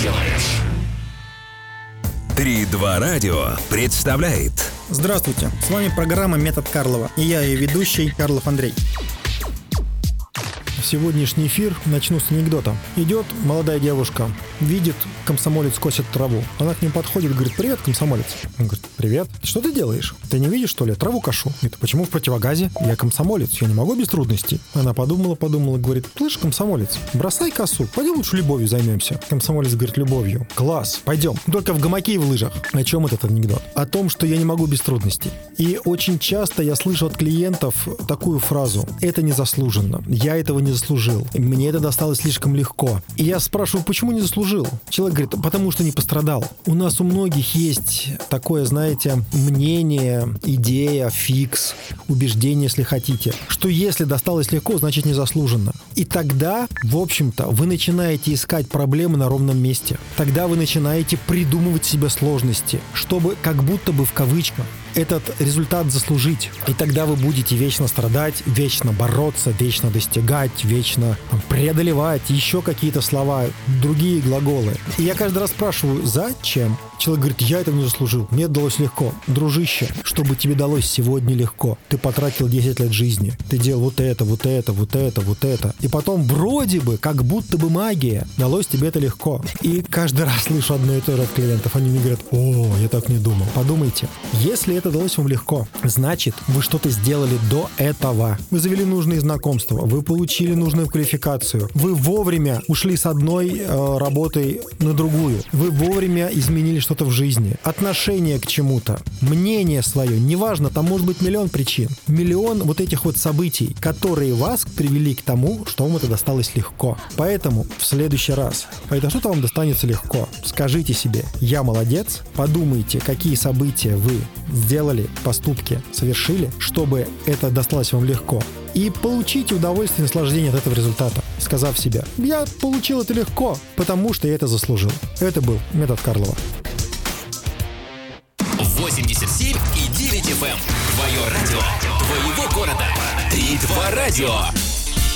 делаешь. 3-2 радио представляет. Здравствуйте, с вами программа «Метод Карлова» и я ее ведущий Карлов Андрей. Сегодняшний эфир начну с анекдота. Идет молодая девушка, видит, комсомолец косит траву. Она к нему подходит и говорит: «Привет, комсомолец». Он говорит: «Привет. Что ты делаешь? Ты не видишь, что ли? Траву кошу». Говорит: «Почему в противогазе? Я комсомолец, я не могу без трудностей». Она подумала, говорит: «Слышь, комсомолец, бросай косу, пойдем лучше любовью займемся». Комсомолец говорит: «Любовью? Класс, пойдем. Только в гамаке и в лыжах». О чем этот анекдот? О том, что я не могу без трудностей. И очень часто я слышу от клиентов такую фразу: «Это незаслуженно. Я этого не заслужил. Мне это досталось слишком легко». И я спрашиваю: почему не заслужил? Человек говорит: потому что не пострадал. У нас у многих есть такое, знаете, мнение, идея, фикс, убеждение, если хотите, что если досталось легко, значит незаслуженно. И тогда, в общем-то, вы начинаете искать проблемы на ровном месте. Тогда вы начинаете придумывать себе сложности, чтобы как будто бы в кавычках этот результат заслужить. И тогда вы будете вечно страдать, вечно бороться, вечно достигать, вечно преодолевать, еще какие-то слова, другие глаголы. И я каждый раз спрашиваю: зачем? Человек говорит: я этого не заслужил, мне это далось легко. Дружище, чтобы тебе далось сегодня легко, ты потратил 10 лет жизни, ты делал вот это. И потом вроде бы, как будто бы магия, далось тебе это легко. И каждый раз слышу одно и то же от клиентов. Они мне говорят: о, я так не думал. Подумайте, если это далось вам легко, значит, вы что-то сделали до этого. Вы завели нужные знакомства, вы получили нужную квалификацию, вы вовремя ушли с одной работы на другую, вы вовремя изменили что-то в жизни, отношение к чему-то, мнение свое, неважно, там может быть миллион причин, миллион вот этих вот событий, которые вас привели к тому, что вам это досталось легко. Поэтому в следующий раз, когда что-то вам достанется легко, скажите себе: я молодец, подумайте, какие события вы сделали, поступки совершили, чтобы это досталось вам легко. И получите удовольствие и наслаждение от этого результата, сказав себе: я получил это легко, потому что я это заслужил. Это был метод Карлова. 87,9 FM. Твое радио, твоего города. 3-2 радио.